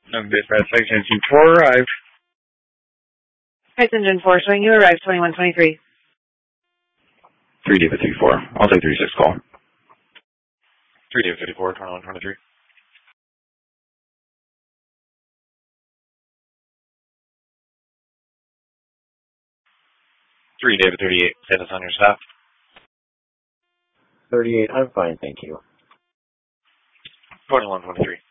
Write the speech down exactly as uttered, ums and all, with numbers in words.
No, dispatch section four arrived. Price engine four, showing you arrived twenty-one twenty-three. three David fifty-four. I'll take thirty-six call. three David fifty-four, twenty-one twenty-three. three David thirty-eight, status on your staff. thirty-eight, I'm fine, thank you. twenty-one twenty-three.